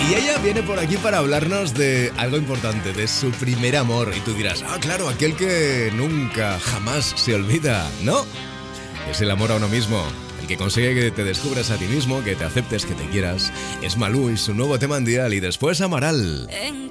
Y ella viene por aquí para hablarnos de algo importante, de su primer amor. Y tú dirás, claro, aquel que nunca, jamás se olvida. No, es el amor a uno mismo. El que consigue que te descubras a ti mismo, que te aceptes, que te quieras. Es Malú y su nuevo tema en Dial y después Amaral.